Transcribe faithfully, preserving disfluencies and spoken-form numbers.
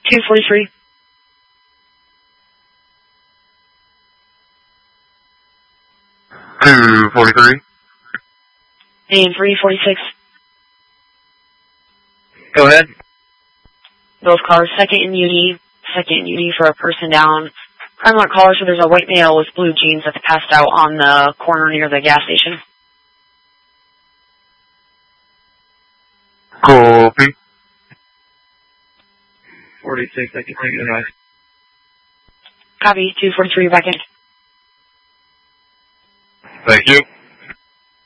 two forty-three. two forty-three. And three forty-six. Go ahead. Both cars, second in U D, second in U D for a person down. Crime alert caller, so there's a white male with blue jeans that's passed out on the corner near the gas station. Copy. forty-six, I can take it right. Copy, two forty-three, back in. Thank you.